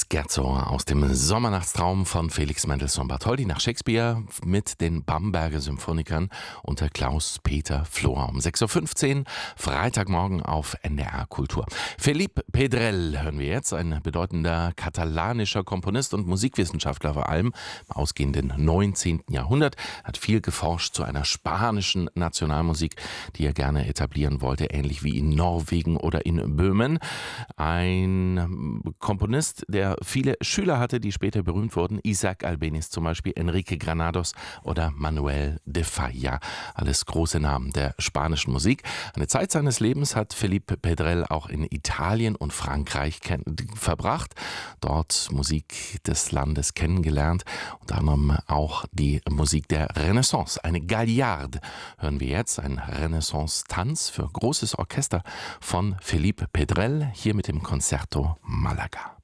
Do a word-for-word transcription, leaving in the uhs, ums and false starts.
Scherzo aus dem Sommernachtstraum von Felix Mendelssohn Bartholdy nach Shakespeare mit den Bamberger Symphonikern unter Klaus-Peter Flor um sechs Uhr fünfzehn, Freitagmorgen auf N D R Kultur. Felipe Pedrell hören wir jetzt, ein bedeutender katalanischer Komponist und Musikwissenschaftler, vor allem im ausgehenden neunzehnten Jahrhundert, hat viel geforscht zu einer spanischen Nationalmusik, die er gerne etablieren wollte, ähnlich wie in Norwegen oder in Böhmen. Ein Komponist, der viele Schüler hatte, die später berühmt wurden, Isaac Albéniz zum Beispiel, Enrique Granados oder Manuel de Falla, alles große Namen der spanischen Musik. Eine Zeit seines Lebens hat Felipe Pedrell auch in Italien und Frankreich verbracht, dort Musik des Landes kennengelernt, unter anderem auch die Musik der Renaissance. Eine Galliarde hören wir jetzt, ein Renaissance-Tanz für großes Orchester von Felipe Pedrell, hier mit dem Concerto Malaga.